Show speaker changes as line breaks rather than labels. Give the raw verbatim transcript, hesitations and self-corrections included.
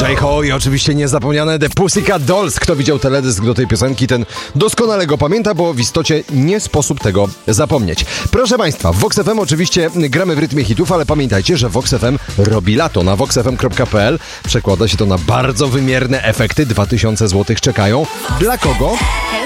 J-Ho i oczywiście niezapomniane The Pussycat Dolls. Kto widział teledysk do tej piosenki, ten doskonale go pamięta, bo w istocie nie sposób tego zapomnieć. Proszę Państwa, w Vox F M oczywiście gramy w rytmie hitów, ale pamiętajcie, że Vox F M robi lato. Na vox f m kropka p l przekłada się to na bardzo wymierne efekty. dwa tysiące złotych czekają. Dla kogo?